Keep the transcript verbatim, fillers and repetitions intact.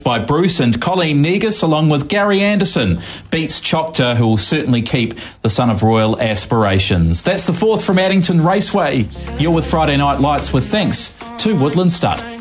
by Bruce and Colleen Negus, along with Gary Anderson, beats Choctaw, who will certainly keep the Son of Royal aspirations. That's the fourth from Addington Raceway. You're with Friday Night Lights with thanks to Woodland Stud.